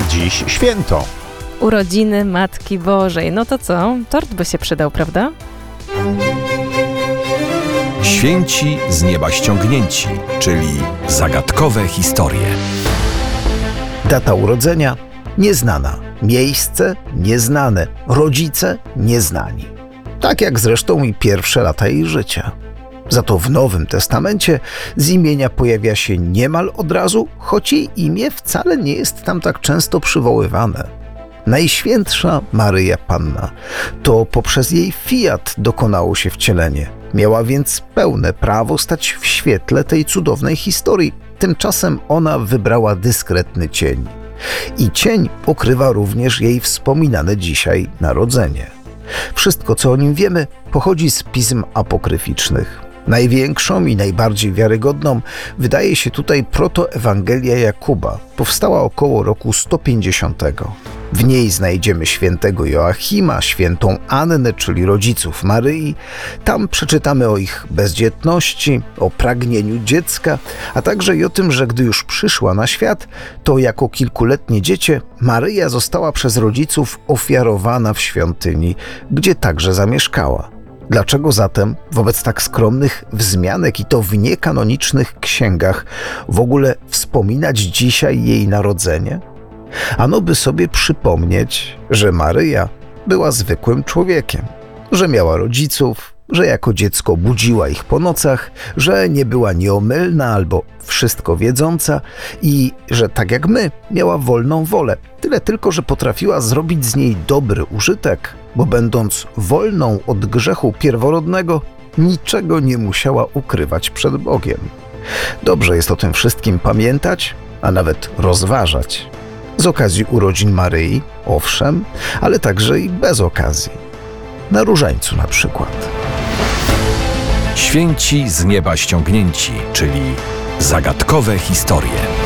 Dziś święto. Urodziny Matki Bożej. No to co? Tort by się przydał, prawda? Święci z nieba ściągnięci, czyli zagadkowe historie. Data urodzenia nieznana, miejsce nieznane, rodzice nieznani. Tak jak zresztą i pierwsze lata jej życia. Za to w Nowym Testamencie z imienia pojawia się niemal od razu, choć jej imię wcale nie jest tam tak często przywoływane. Najświętsza Maryja Panna. To poprzez jej fiat dokonało się wcielenie. Miała więc pełne prawo stać w świetle tej cudownej historii. Tymczasem ona wybrała dyskretny cień. I cień pokrywa również jej wspominane dzisiaj narodzenie. Wszystko, co o nim wiemy, pochodzi z pism apokryficznych. Największą i najbardziej wiarygodną wydaje się tutaj protoewangelia Jakuba. Powstała około roku 150. W niej znajdziemy świętego Joachima, świętą Annę, czyli rodziców Maryi. Tam przeczytamy o ich bezdzietności, o pragnieniu dziecka, a także i o tym, że gdy już przyszła na świat, to jako kilkuletnie dziecię Maryja została przez rodziców ofiarowana w świątyni, gdzie także zamieszkała. Dlaczego zatem wobec tak skromnych wzmianek i to w niekanonicznych księgach w ogóle wspominać dzisiaj jej narodzenie? Ano by sobie przypomnieć, że Maryja była zwykłym człowiekiem, że miała rodziców, że jako dziecko budziła ich po nocach, że nie była nieomylna albo wszystko wiedząca i że tak jak my miała wolną wolę, tyle tylko, że potrafiła zrobić z niej dobry użytek, bo będąc wolną od grzechu pierworodnego, niczego nie musiała ukrywać przed Bogiem. Dobrze jest o tym wszystkim pamiętać, a nawet rozważać. Z okazji urodzin Maryi, owszem, ale także i bez okazji. Na różańcu na przykład. Święci z nieba ściągnięci, czyli zagadkowe historie.